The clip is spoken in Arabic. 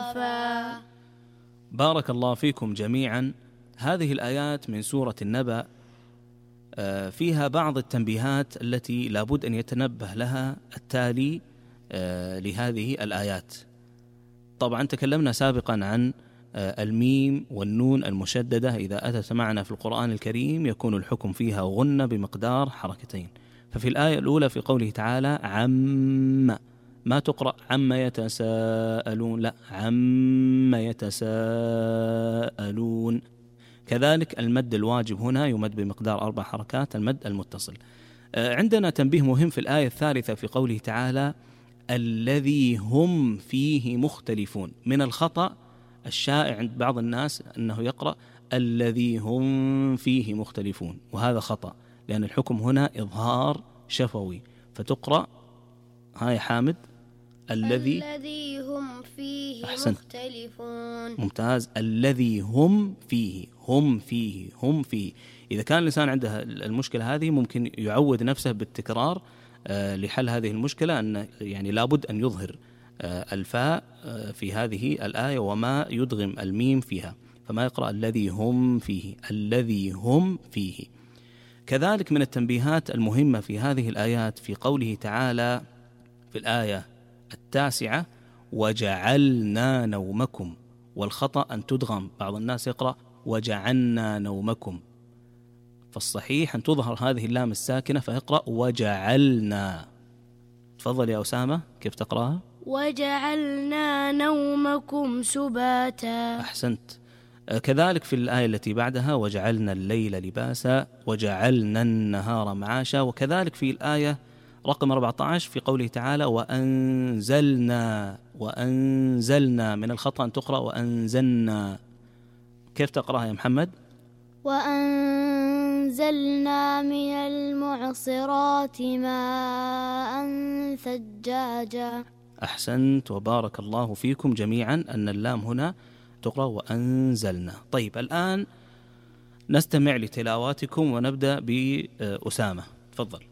مضافا. بارك الله فيكم جميعا. هذه الآيات من سورة النبأ فيها بعض التنبيهات التي لابد أن يتنبه لها التالي لهذه الآيات. طبعا تكلمنا سابقا عن الميم والنون المشددة إذا أتت معنا في القرآن الكريم يكون الحكم فيها غنة بمقدار حركتين. ففي الآية الأولى في قوله تعالى عم، ما تقرأ عم يتساءلون، لا عم يتساءلون. كذلك المد الواجب هنا يمد بمقدار 4 حركات، المد المتصل. عندنا تنبيه مهم في الآية الثالثة في قوله تعالى الذي هم فيه مختلفون. من الخطأ الشائع عند بعض الناس أنه يقرأ الذي هم فيه مختلفون، وهذا خطأ، لأن الحكم هنا إظهار شفوي، فتقرأ هاي حامد الذي هم فيه أحسنت. مختلفون. ممتاز. الذي هم فيه، هم فيه، هم فيه. إذا كان الإنسان عنده المشكلة هذه ممكن يعود نفسه بالتكرار لحل هذه المشكلة، أن يعني لابد أن يظهر الفاء في هذه الآية وما يدغم الميم فيها، فما يقرأ الذي هم فيه، الذي هم فيه. كذلك من التنبيهات المهمة في هذه الآيات في قوله تعالى في الآية 9 وجعلنا نومكم، والخطأ أن تدغم، بعض الناس يقرأ وجعلنا نومكم، فالصحيح أن تظهر هذه اللام الساكنة فيقرأ وجعلنا. تفضل يا أسامة، كيف تقرأها؟ وجعلنا نومكم سباتا. أحسنت. كذلك في الآية التي بعدها وجعلنا الليل لباسا وجعلنا النهار معاشا. وكذلك في الآية رقم 14 في قوله تعالى وأنزلنا، وأنزلنا، من الخطأ أن تقرأ وأنزلنا. كيف تقرأها يا محمد؟ وأنزلنا من المعصرات ماء ثجاجا. أحسنت وبارك الله فيكم جميعا أن اللام هنا تقرأ وأنزلنا. طيب الآن نستمع لتلاواتكم ونبدأ بأسامة، تفضل.